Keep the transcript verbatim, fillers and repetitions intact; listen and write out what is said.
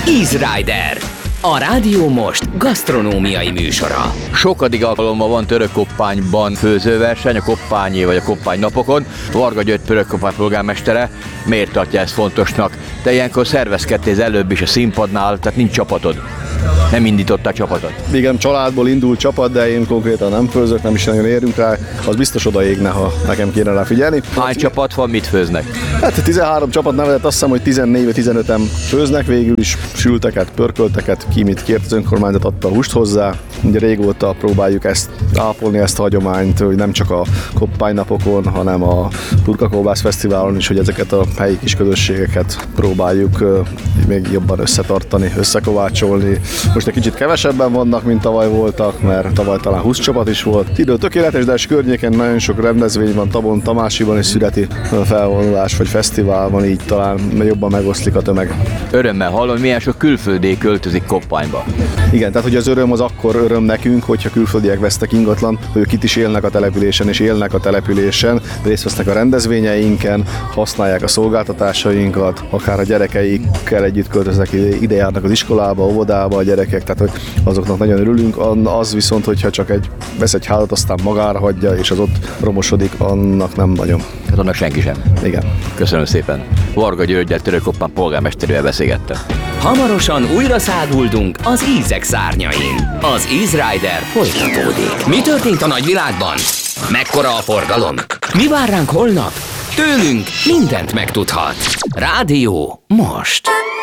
Easy Rider, a Rádió Most gasztronómiai műsora. Sokadik alkalommal van török koppányban főzőverseny, a koppányi vagy a koppány napokon. Varga György török koppány polgármestere miért tartja ezt fontosnak? Te ilyenkor szervezkedtél előbb is a színpadnál, tehát nincs csapatod. Nem indítottál csapatot? Igen, családból indult csapat, de én konkrétan nem főzök, nem is nagyon érünk rá. Az biztos odaégne, ha nekem kéne rá figyelni. Hány csapat van, mit főznek? Hát tizenhárom csapat nevezett, azt hiszem, hogy tizennégy vagy tizenöten főznek végül is, sülteket, pörkölteket, ki mit kért, az önkormányzat adta a húst hozzá. Ugye régóta próbáljuk ezt ápolni, ezt a hagyományt, hogy nem csak a koppánynapokon, hanem a Turkakolbász Fesztiválon is, hogy ezeket a helyi kis közösségeket próbáljuk még jobban összetartani, összekovácsolni. Most egy kicsit kevesebben vannak, mint tavaly voltak, mert tavaly talán húsz csapat is volt. Idő tökéletes, de környéken nagyon sok rendezvény van, Tabon, Tamásiban is születi felvonulás vagy fesztivál van, így talán jobban megoszlik a tömeg. Örömmel hallom, hogy milyen sok külföldi költözik Koppányba. Igen, tehát hogy az öröm az akkor öröm nekünk, hogyha külföldiek vesztek ingatlan, hogy ők itt is élnek a településen, és élnek a településen, részt vesznek a rendezvényeinken, használják a szolgáltatásainkat, akár a gyerekeikkel együtt költöznek, ide járnak az iskolába, óvodába a gyerekek, tehát hogy azoknak nagyon örülünk. Az viszont, hogyha csak egy vesz egy házat, aztán magára hagyja, és az ott romosodik, annak nem nagyon. Hát annak senki sem. Igen. Köszönöm szépen. Varga Györgyel, török koppány polgármesterével beszélgettem. Hamarosan újra száguldunk az ízek szárnyain. Az Easy Rider folytatódik. Mi történt a nagyvilágban? Mekkora a forgalom? Mi vár ránk holnap? Tőlünk mindent megtudhat. Rádió most.